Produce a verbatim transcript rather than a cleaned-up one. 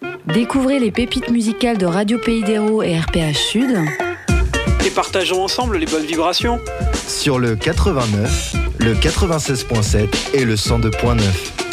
Découvrez les pépites musicales de Radio Pays d'Hérault et R P H Sud. Et partageons ensemble les bonnes vibrations. Sur le quatre-vingt-neuf, le quatre-vingt-seize virgule sept et le cent deux virgule neuf.